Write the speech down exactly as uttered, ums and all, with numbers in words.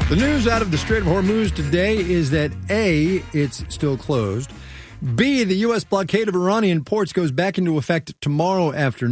The news out of the Strait of Hormuz today is that A, it's still closed. B, the U S blockade of Iranian ports goes back into effect tomorrow afternoon.